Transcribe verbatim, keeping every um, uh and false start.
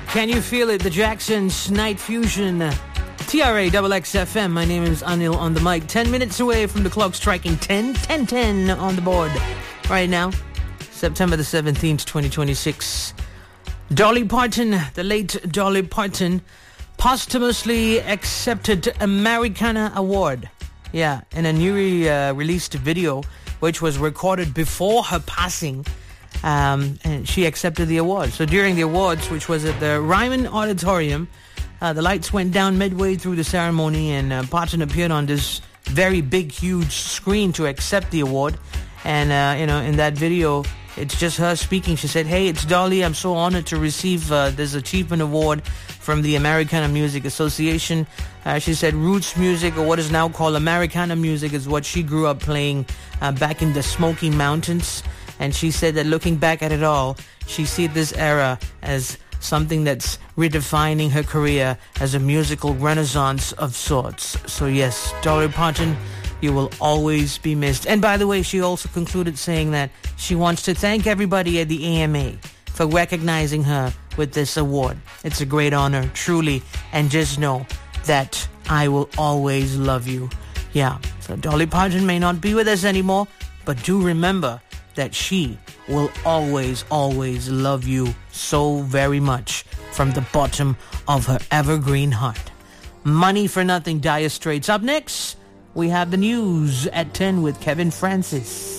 Can you feel it? The Jacksons, Night Fusion, T R A X X F M. My name is Anil on the mic. Ten minutes away from the clock striking ten, ten, ten on the board. Right now, September the seventeenth, twenty twenty-six. Dolly Parton, the late Dolly Parton, posthumously accepted Americana Award. Yeah, in a newly uh, released video, which was recorded before her passing. Um, and she accepted the award. So during the awards, which was at the Ryman Auditorium, uh, the lights went down midway through the ceremony, and uh, Parton appeared on this very big, huge screen to accept the award. And, uh, you know, in that video, it's just her speaking. She said, "Hey, it's Dolly. I'm so honored to receive uh, this achievement award from the Americana Music Association." Uh, she said roots music, or what is now called Americana music, is what she grew up playing uh, back in the Smoky Mountains. And she said that looking back at it all, she sees this era as something that's redefining her career as a musical renaissance of sorts. So yes, Dolly Parton, you will always be missed. And by the way, she also concluded saying that she wants to thank everybody at the A M A for recognizing her with this award. It's a great honor, truly. And just know that I will always love you. Yeah, so Dolly Parton may not be with us anymore, but do remember that she will always, always love you so very much from the bottom of her evergreen heart. Money for Nothing, Dire Straits. Up next, we have the news at ten with Kevin Francis.